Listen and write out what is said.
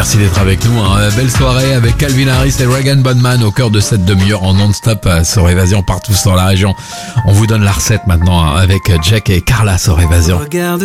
merci d'être avec nous. Belle soirée avec Calvin Harris et Regan Bonman au cœur de cette demi-heure en non-stop sur Évasion partout dans la région. On vous donne la recette maintenant avec Jack et Carla sur Évasion.